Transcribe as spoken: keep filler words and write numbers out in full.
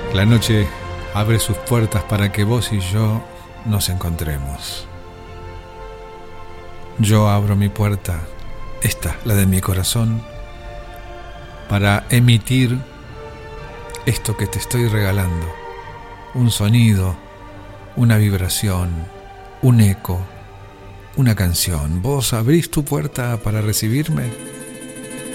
La noche abre sus puertas para que vos y yo nos encontremos. Yo abro mi puerta, esta, la de mi corazón, para emitir esto que te estoy regalando. Un sonido, una vibración, un eco, una canción. ¿Vos abrís tu puerta para recibirme?